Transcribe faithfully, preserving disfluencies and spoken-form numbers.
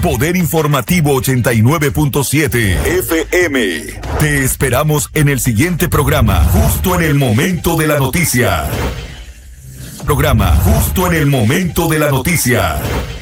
Poder Informativo ochenta y nueve punto siete F M. Te esperamos en el siguiente programa, justo en el momento de la noticia. Programa, justo en el momento de la noticia.